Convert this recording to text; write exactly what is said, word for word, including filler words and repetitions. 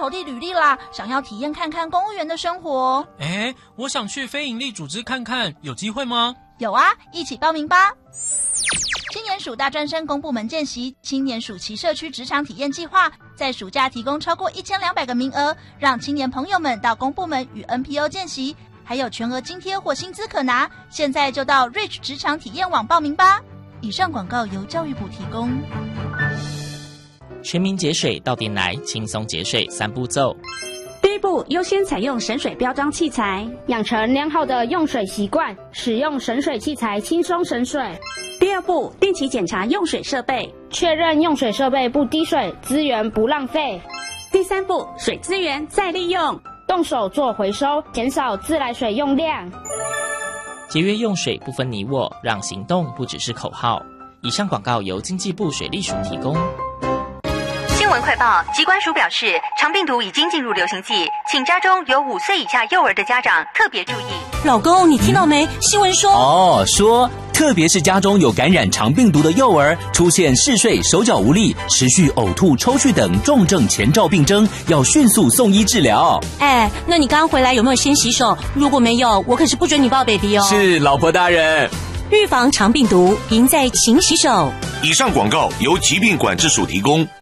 投递履历啦，想要体验看看公务员的生活。 哎，我想去非营利组织看看，有机会吗？ 有啊，一起报名吧。青年署大专生公部门见习青年暑期社区职场体验计划，在暑假提供超过一千两百个名额，让青年朋友们到公部门与 N P O 见习，还有全额津贴或薪资可拿。现在就到 Rich 职场体验网报名吧。以上广告由教育部提供。 全民节水到店来，轻松节水三步骤。 第一步，优先采用省水标章器材， 养成良好的用水习惯，使用省水器材轻松省水。 第二步，定期检查用水设备， 确认用水设备不滴水，资源不浪费。 第三步，水资源再利用， 动手做回收，减少自来水用量。 节约用水不分你我，让行动不只是口号。以上广告由经济部水利署提供。 新闻快报，疾管署表示，肠病毒已经进入流行季，请家中有五岁以下幼儿的家长特别注意。 老公，你听到没？新闻说哦，说特别是家中有感染肠病毒的幼儿，出现嗜睡、手脚无力、持续呕吐、抽搐等重症前兆病征，要迅速送医治疗。 哎，那你刚刚回来有没有先洗手？如果没有，我可是不准你抱 baby 哦。 是，老婆大人。 预防肠病毒，赢在勤洗手。 以上广告由疾病管制署提供。